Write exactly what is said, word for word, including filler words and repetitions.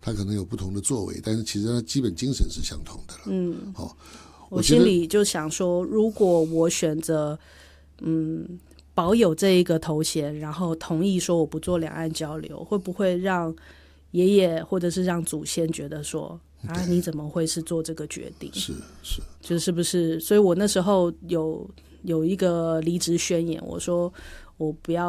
他可能有不同的作为，但是其实他基本精神是相同的了。 嗯， 哦， 我心里就想说，如果我选择嗯保有这一个头衔，然后同意说我不做两岸交流，会不会让爷爷或者是让祖先觉得说啊，你怎么会是做这个决定？ 是是， 就是不是？所以我那时候有有一个离职宣言，我说我不要